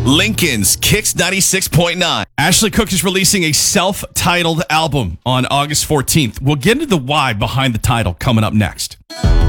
Lincoln's Kicks 96.9. Ashley Cook is releasing a self-titled album on August 14th. We'll get into the why behind the title coming up next.